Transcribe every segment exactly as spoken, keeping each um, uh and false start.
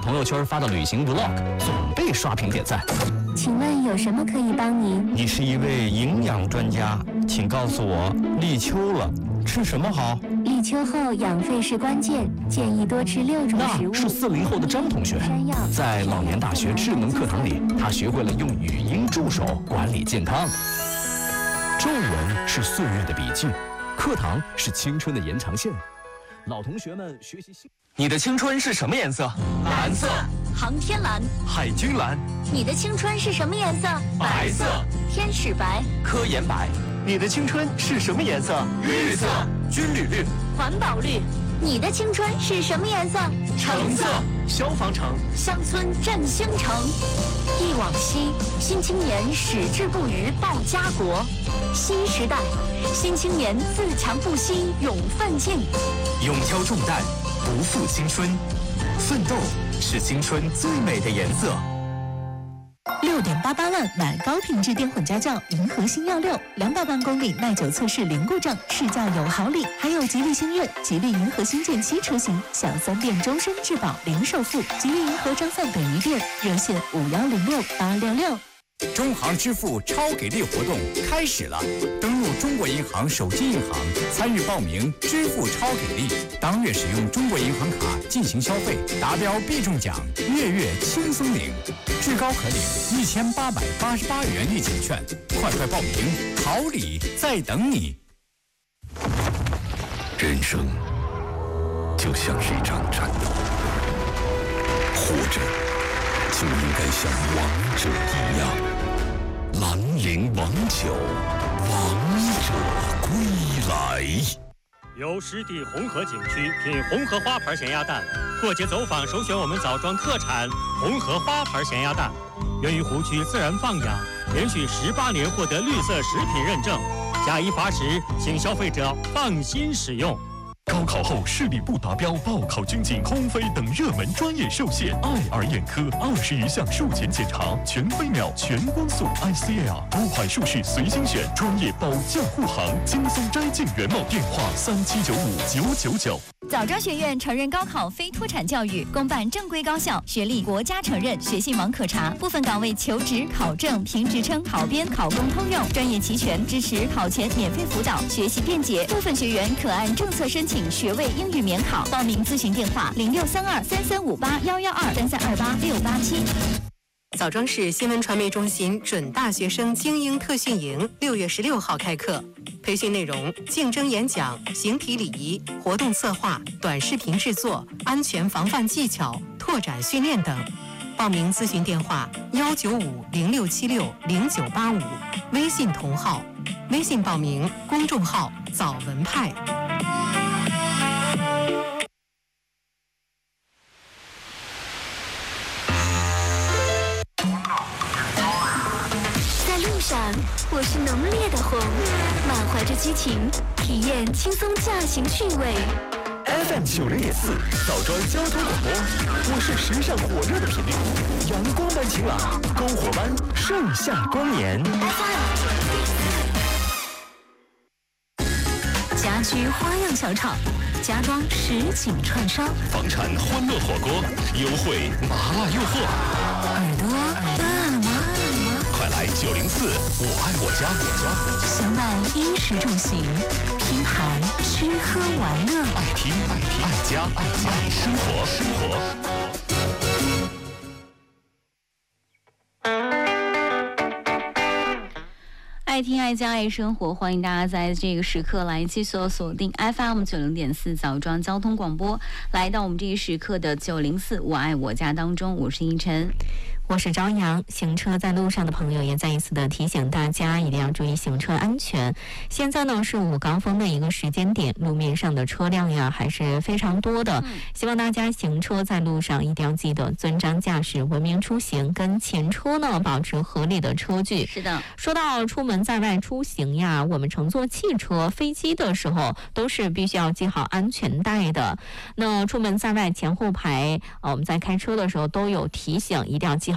朋友圈发的旅行 vlog 总被刷屏点赞。 请问有什么可以帮您？ 你是一位营养专家，请告诉我，立秋了，吃什么好？ 立秋后养肺是关键，建议多吃六种食物。 那是四零后的张同学，在老年大学智能课堂里，他学会了用语音助手管理健康。皱纹是岁月的笔记，课堂是青春的延长线。老同学们学习新。 你的青春是什么颜色？ 蓝色。航天蓝。 海军蓝。 你的青春是什么颜色？ 白色。 天使白。 科研白。 你的青春是什么颜色？ 绿色。军旅绿。 环保绿。你的青春是什么颜色？ 橙色。 消防橙。 乡村振兴城。忆往昔，新青年矢志不渝报家国。新时代，新青年自强不息勇奋进。 勇挑重担，不负青春。奋斗是青春最美的颜色。 六点八八万买高品质电混家轿银河星耀六，两百万公里耐久测试零故障，试驾有好礼，还有吉利星越、吉利银河星舰七车型，享三电终身质保零首付。吉利银河张范北一店热线五幺零六八六六。 中行支付超给力活动开始了，登录中国银行手机银行参与报名支付超给力，当月使用中国银行卡进行消费，达标必中奖，月月轻松领，至高可领一千八百八十八元立减券，快快报名，好礼在等你。 人生就像是一场战斗，活着就应该像王者一样。兰陵王酒，王者归来。 由湿地红河景区品红河花牌咸鸭蛋，过节走访首选我们枣庄特产红河花牌咸鸭蛋，源于湖区自然放养，连续十八年获得绿色食品认证，假一罚十，请消费者放心使用。 高考后视力不达标，报考军警、空飞等热门专业受限。爱尔眼科二十余项术前检查，全飞秒、全光速 I C L， 多款术式随心选，专业保驾护航，轻松摘镜原貌。电话三七九五九九九。 枣庄学院承认高考非脱产教育，公办正规高校，学历国家承认，学信网可查。部分岗位求职、考证、评职称、考编、考公通用，专业齐全，支持考前免费辅导，学习便捷。部分学员可按政策申请学位英语免考。报名咨询电话：零六三二三三五八幺幺二三三二八六八七。 枣庄市新闻传媒中心准大学生精英特训营六月十六号开课，培训内容：竞争演讲、形体礼仪、活动策划、短视频制作、安全防范技巧、拓展训练等。报名咨询电话：幺九五零六七六零九八五，微信同号，微信报名公众号枣文派。 我是浓烈的红，满怀着激情，体验轻松驾行趣味。 F M 九零点四，枣庄交通广播，我是时尚火热的频率，阳光般晴朗，篝火般盛夏光年。 家居花样小炒，家装实景串烧， 房产欢乐火锅，优惠麻辣诱惑， 耳朵饿了吗？ 快来九零四，我爱我家，我家相伴衣食住行，拼盘吃喝玩乐， 爱听爱听爱家爱家爱生活生活。 爱听爱家爱生活，欢迎大家在这个时刻来继续锁定 F M 九零点四枣庄交通广播，来到我们这一时刻的九零四我爱我家当中，我是依晨。 我是朝阳。行车在路上的朋友也再一次的提醒大家一定要注意行车安全。现在呢是午高峰的一个时间点，路面上的车辆呀还是非常多的、嗯、希望大家行车在路上一定要记得遵章驾驶，文明出行，跟前车呢保持合理的车距。 是的，说到出门在外出行呀，我们乘坐汽车、飞机的时候都是必须要系好安全带的。那出门在外前后排、呃、我们在开车的时候都有提醒，一定要系好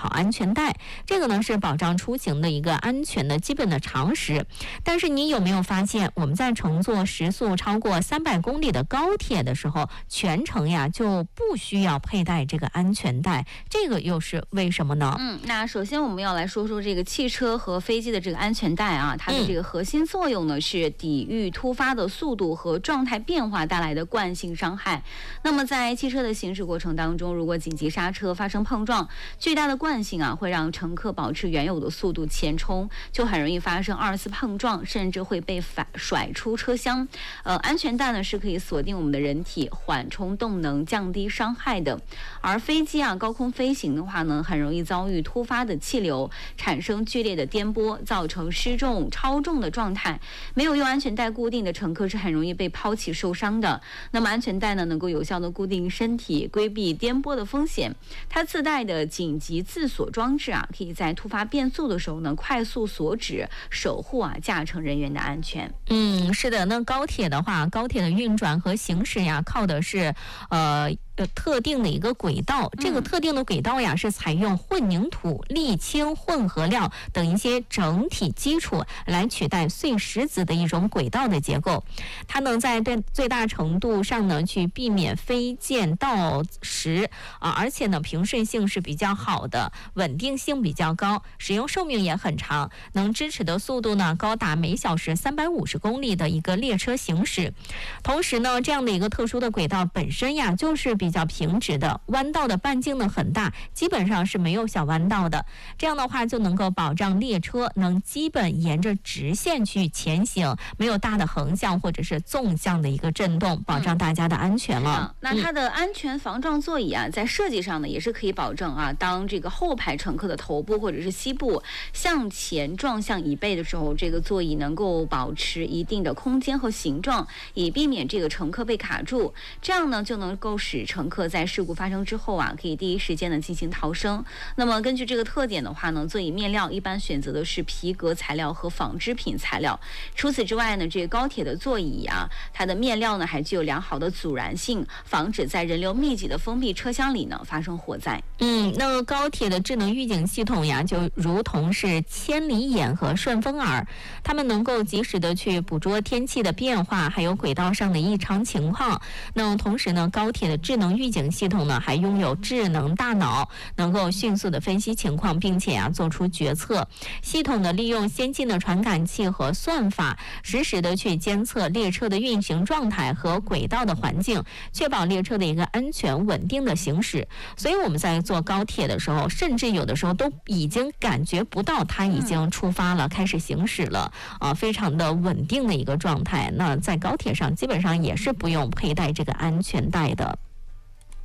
好安全带，这个呢是保障出行的一个安全的基本的常识。但是你有没有发现，我们在乘坐时速超过三百公里的高铁的时候，全程呀就不需要佩戴这个安全带，这个又是为什么呢？ 嗯，那首先我们要来说说这个汽车和飞机的这个安全带啊，它的这个核心作用呢、嗯、是抵御突发的速度和状态变化带来的惯性伤害。那么在汽车的行驶过程当中，如果紧急刹车发生碰撞，巨大的惯性啊会让乘客保持原有的速度前冲，就很容易发生二次碰撞，甚至会被反甩出车厢。呃，安全带呢是可以锁定我们的人体，缓冲动能，降低伤害的。而飞机啊高空飞行的话呢，很容易遭遇突发的气流，产生剧烈的颠簸，造成失重、超重的状态。没有用安全带固定的乘客是很容易被抛弃受伤的。那么安全带呢，能够有效的固定身体，规避颠簸的风险。它自带的紧急自锁装置啊，可以在突发变速的时候呢，快速锁止，守护啊驾乘人员的安全。 嗯，是的。那高铁的话，高铁的运转和行驶呀，靠的是呃。呃，特定的一个轨道，这个特定的轨道呀，是采用混凝土、沥青混合料等一些整体基础来取代碎石子的一种轨道的结构。它能在对最大程度上呢，去避免飞溅到石啊，而且呢，平顺性是比较好的，稳定性比较高，使用寿命也很长，能支持的速度呢，高达每小时三百五十公里的一个列车行驶。同时呢，这样的一个特殊的轨道本身呀，就是比比较平直的，弯道的半径呢很大，基本上是没有小弯道的。这样的话就能够保障列车能基本沿着直线去前行，没有大的横向或者是纵向的一个震动，保障大家的安全了。 嗯、那它的安全防撞座椅啊，在设计上呢也是可以保证啊，当这个后排乘客的头部或者是膝部向前撞向椅背的时候，这个座椅能够保持一定的空间和形状，以避免这个乘客被卡住。这样呢就能够使乘客在事故发生之后啊，可以第一时间的进行逃生。那么根据这个特点的话呢，座椅面料一般选择的是皮革材料和纺织品材料。除此之外呢，这个高铁的座椅啊，它的面料呢还具有良好的阻燃性，防止在人流密集的封闭车厢里呢发生火灾。 嗯，那么高铁的智能预警系统呀，就如同是千里眼和顺风耳，它们能够及时的去捕捉天气的变化，还有轨道上的异常情况。那么同时呢，高铁的智能预警系统呢，还拥有智能大脑，能够迅速的分析情况，并且啊做出决策。系统呢利用先进的传感器和算法，实时的去监测列车的运行状态和轨道的环境，确保列车的一个安全稳定的行驶。所以我们在坐高铁的时候，甚至有的时候都已经感觉不到它已经出发了，嗯、开始行驶了啊，非常的稳定的一个状态。那在高铁上基本上也是不用佩戴这个安全带的。